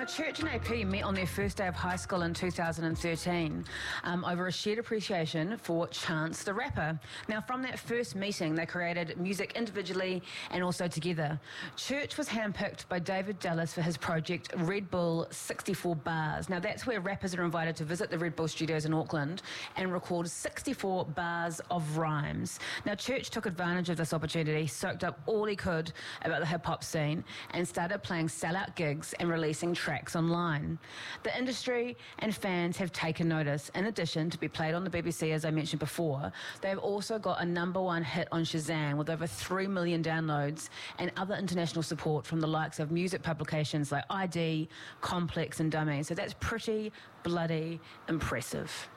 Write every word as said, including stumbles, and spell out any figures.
Church and A P met on their first day of high school in two thousand thirteen um, over a shared appreciation for Chance the Rapper. Now, from that first meeting, they created music individually and also together. Church was handpicked by David Dallas for his project Red Bull sixty-four Bars. Now, that's where rappers are invited to visit the Red Bull studios in Auckland and record sixty-four bars of rhymes. Now, Church took advantage of this opportunity, soaked up all he could about the hip-hop scene and started playing sellout gigs and releasing tracks online. The industry and fans have taken notice. In addition to be played on the B B C, as I mentioned before, they've also got a number one hit on Shazam with over three million downloads and other international support from the likes of music publications like I D, Complex and Dummy. So that's pretty bloody impressive.